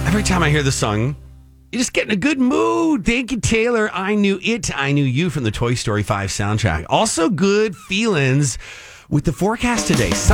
Every time I hear the song, you just get in a good mood. Thank you, Taylor. I Knew It, I Knew You from the Toy Story 5 soundtrack. Also good feelings with the forecast today.